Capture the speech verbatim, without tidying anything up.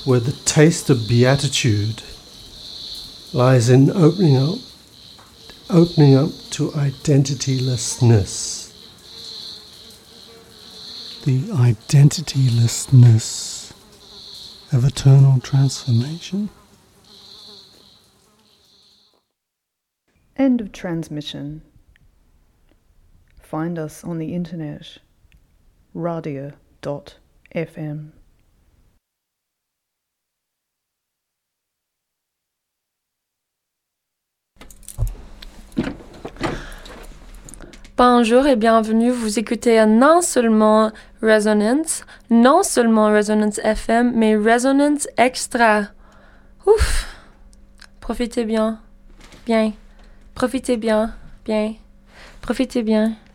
where the taste of beatitude lies in opening up, opening up to identitylessness. The identitylessness of eternal transformation. End of transmission. Find us on the internet, radia dot f m. Bonjour et bienvenue, vous écoutez non seulement Resonance, non seulement Resonance F M, mais Resonance Extra. Ouf! Profitez bien, bien. Profitez bien, bien. Profitez bien.